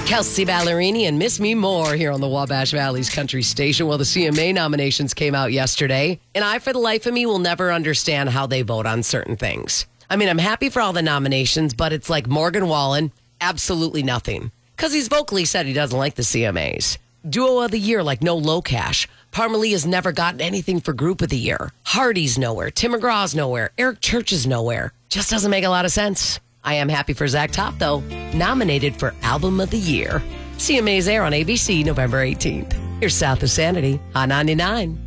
Kelsey Ballerini and Miss Me More here on the Wabash Valley's Country Station. Well, the CMA nominations came out yesterday, and I, for the life of me, will never understand how they vote on certain things. I mean, I'm happy for all the nominations, but it's like Morgan Wallen, absolutely nothing. Because he's vocally said he doesn't like the CMAs. Duo of the Year, like No Low Cash. Parmalee has never gotten anything for Group of the Year. Hardy's nowhere. Tim McGraw's nowhere. Eric Church is nowhere. Just doesn't make a lot of sense. I am happy for Zach Top, though, nominated for Album of the Year. CMAs air on ABC November 18th. Here's South of Sanity on 99.